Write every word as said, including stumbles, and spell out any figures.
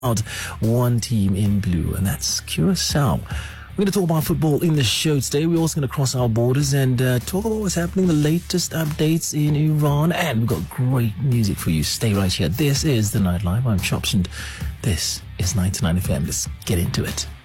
out one team in blue, and that's Curacao. We're going to talk about football in the show today. We're also going to cross our borders and uh, talk about what's happening, the latest updates in Iran, and we've got great music for you. Stay right here. This is The Nightlife. I'm Chops, and this is ninety-nine F M. Let's get into it.